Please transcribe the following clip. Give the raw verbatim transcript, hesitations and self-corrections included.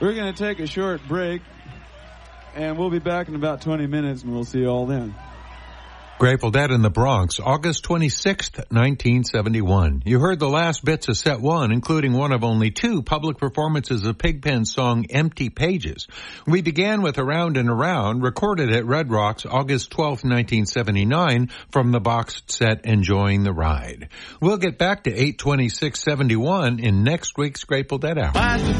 We're going to take a short break, and we'll be back in about twenty minutes, and we'll see you all then. Grateful Dead in the Bronx, August twenty-sixth, nineteen seventy-one. You heard the last bits of set one, including one of only two public performances of Pigpen's song Empty Pages. We began with Around and Around, recorded at Red Rocks, August twelfth, nineteen seventy-nine, from the boxed set Enjoying the Ride. We'll get back to eight twenty-six seventy-one in next week's Grateful Dead Hour.